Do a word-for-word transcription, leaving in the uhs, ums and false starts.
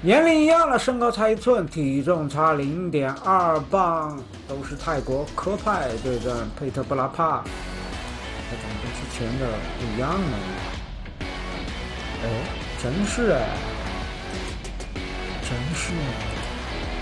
年龄一样了，身高差一寸，体重差零点二磅，都是泰国科派对阵佩特布拉帕，这怎么跟之前的不一样呢？哎，真是哎，真是哎。